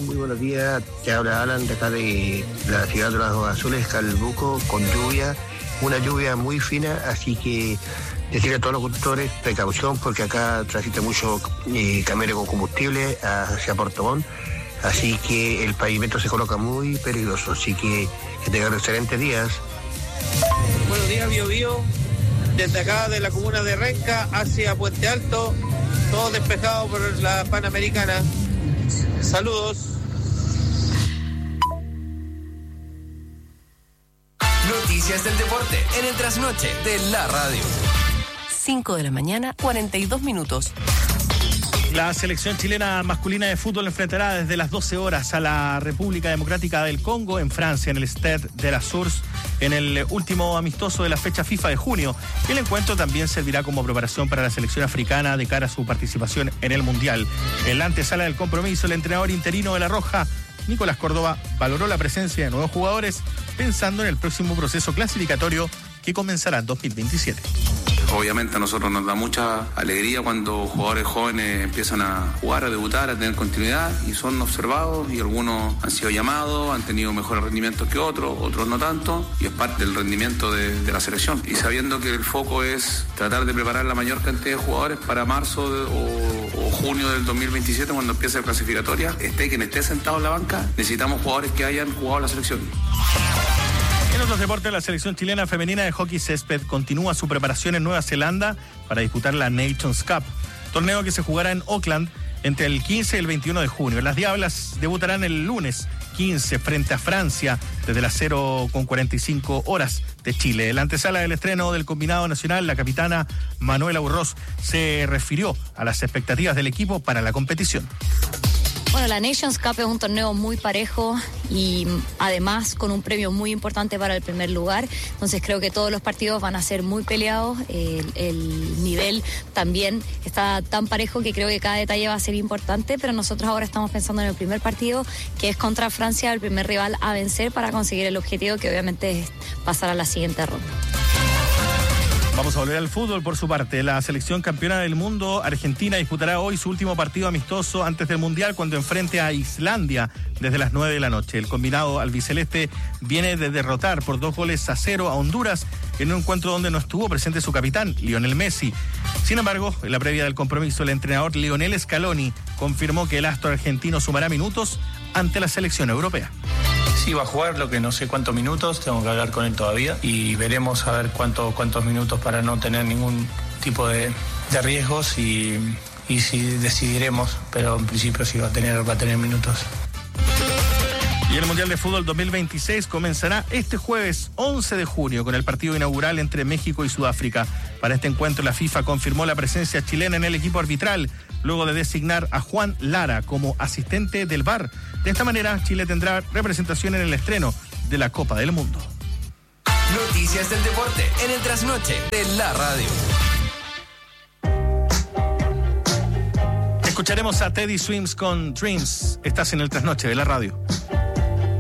Muy buenos días. Te habla Alan de acá de la ciudad de los Azules, Calbuco, con lluvia, una lluvia muy fina, así que decirle a todos los conductores precaución porque acá transita mucho camiones con combustible hacia Puerto Montt, así que el pavimento se coloca muy peligroso, así que tengan excelentes días. Buenos días, Bio Bio. Desde acá de la comuna de Renca hacia Puente Alto, todo despejado por la Panamericana. Saludos. Noticias del deporte en el trasnoche de la radio. 5 de la mañana, 42 minutos. La selección chilena masculina de fútbol enfrentará desde las 12 horas a la República Democrática del Congo en Francia, en el Stade de la Source, en el último amistoso de la fecha FIFA de junio. El encuentro también servirá como preparación para la selección africana de cara a su participación en el Mundial. En la antesala del compromiso, el entrenador interino de La Roja, Nicolás Córdoba, valoró la presencia de nuevos jugadores pensando en el próximo proceso clasificatorio que comenzará en 2027. Obviamente a nosotros nos da mucha alegría cuando jugadores jóvenes empiezan a jugar, a debutar, a tener continuidad y son observados y algunos han sido llamados, han tenido mejores rendimientos que otros no tanto y es parte del rendimiento de la selección. Y sabiendo que el foco es tratar de preparar la mayor cantidad de jugadores para marzo o junio del 2027 cuando empiece la clasificatoria, esté quien esté sentado en la banca, necesitamos jugadores que hayan jugado la selección. En otros deportes, la selección chilena femenina de hockey césped continúa su preparación en Nueva Zelanda para disputar la Nations Cup, torneo que se jugará en Auckland entre el 15 y el 21 de junio. Las Diablas debutarán el lunes 15 frente a Francia desde las 0:45 horas de Chile. En la antesala del estreno del combinado nacional, la capitana Manuela Burros se refirió a las expectativas del equipo para la competición. Bueno, la Nations Cup es un torneo muy parejo y además con un premio muy importante para el primer lugar. Entonces creo que todos los partidos van a ser muy peleados. El nivel también está tan parejo que creo que cada detalle va a ser importante, pero nosotros ahora estamos pensando en el primer partido, que es contra Francia, el primer rival a vencer para conseguir el objetivo, que obviamente es pasar a la siguiente ronda. Vamos a volver al fútbol por su parte. La selección campeona del mundo, Argentina, disputará hoy su último partido amistoso antes del Mundial cuando enfrente a Islandia desde las 9 de la noche. El combinado albiceleste viene de derrotar por 2-0 a Honduras en un encuentro donde no estuvo presente su capitán, Lionel Messi. Sin embargo, en la previa del compromiso, el entrenador Lionel Scaloni confirmó que el astro argentino sumará minutos ante la selección europea. Sí, va a jugar, lo que no sé cuántos minutos, tengo que hablar con él todavía y veremos a ver cuántos minutos para no tener ningún tipo de riesgos y si decidiremos, pero en principio sí va a tener minutos. Y el Mundial de Fútbol 2026 comenzará este jueves 11 de junio con el partido inaugural entre México y Sudáfrica. Para este encuentro la FIFA confirmó la presencia chilena en el equipo arbitral, luego de designar a Juan Lara como asistente del VAR. De esta manera, Chile tendrá representación en el estreno de la Copa del Mundo. Noticias del deporte en el trasnoche de la radio. Escucharemos a Teddy Swims con Dreams. Estás en el trasnoche de la radio.